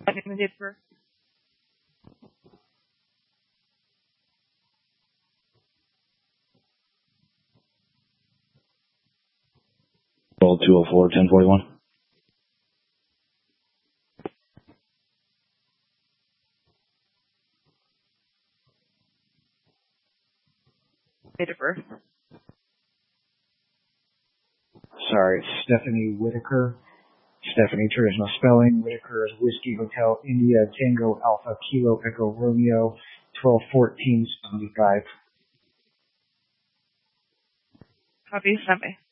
name and date of birth. 204-1041. Date of birth. Sorry, it's Stephanie Whitaker. Stephanie, traditional spelling. Whitaker is Whiskey Hotel India Tango Alpha Kilo Echo Romeo 121475. Copy, sent me.